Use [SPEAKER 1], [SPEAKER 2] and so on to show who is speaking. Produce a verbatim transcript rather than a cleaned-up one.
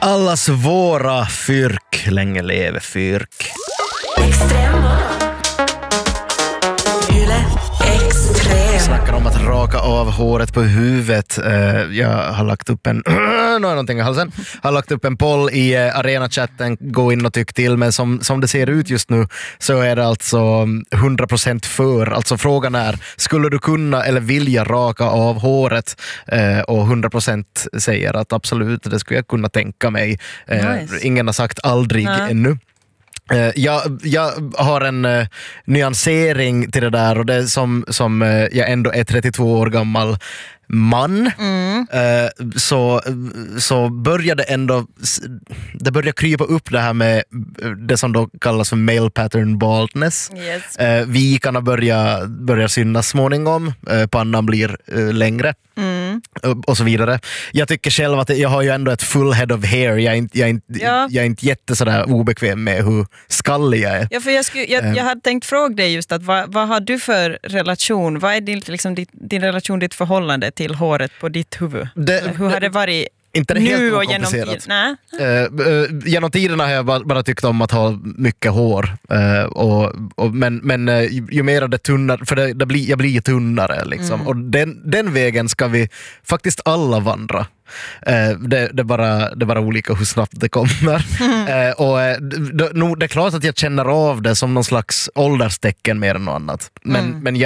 [SPEAKER 1] Allas våra fyrk, länge leve fyrk.
[SPEAKER 2] Extrem. Yle Extrem.
[SPEAKER 1] Snackar om att raka av håret på huvudet. Jag har lagt upp en nu är någonting i halsen. Har lagt upp en poll i Arena-chatten. Gå in och tyck till. Men som, som det ser ut just nu så är det alltså hundra procent för. Alltså frågan är, skulle du kunna eller vilja raka av håret? Och hundra procent säger att absolut, det skulle jag kunna tänka mig. Nice. Ingen har sagt aldrig Nej. ännu. Uh, jag, jag har en uh, nyansering till det där, och det är som, som uh, jag ändå är trettiotvå år gammal man, mm. uh, så, så började ändå det började krypa upp det här med det som då kallas för male pattern baldness.
[SPEAKER 2] Yes.
[SPEAKER 1] Uh, vikarna börjar, börjar synas småningom, uh, pannan blir uh, längre. Mm. Och så vidare. Jag tycker själv att jag har ju ändå ett full head of hair. Jag är inte, jag är inte, ja. jag är inte jätte sådär obekväm med hur skallig jag är.
[SPEAKER 3] Ja, för jag, skulle, jag, jag hade tänkt fråga dig just att vad, vad har du för relation? Vad är din, liksom, din, din relation, ditt förhållande till håret på ditt huvud? Det, hur har det varit
[SPEAKER 1] inte det
[SPEAKER 3] nu
[SPEAKER 1] helt
[SPEAKER 3] och genom tiden? Nej.
[SPEAKER 1] Uh, uh, genom tiden har jag bara, bara tyckt om att ha mycket hår. Uh, och, och, men men uh, ju, ju mer det tunnare, för det, det blir, jag blir ju tunnare. Liksom. Mm. Och den, den vägen ska vi faktiskt alla vandra. Uh, det, det, är bara, det är bara olika hur snabbt det kommer. Mm. Uh, och, uh, det, det är klart att jag känner av det som någon slags ålderstecken mer än något annat. Men, mm. men jag